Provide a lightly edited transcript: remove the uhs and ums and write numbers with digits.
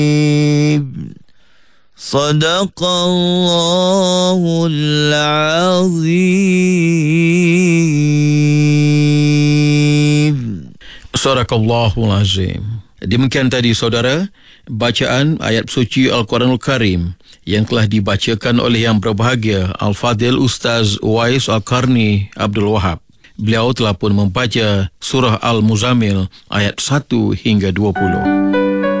Sadaqallahul azim. Sadaqallahul azim. Demikian tadi saudara, bacaan ayat suci Al-Quranul Karim yang telah dibacakan oleh yang berbahagia Al-Fadil Ustaz Uwais Al-Qarni Abdul Wahab. Beliau telah pun membaca surah Al-Muzammil ayat 1 hingga 20.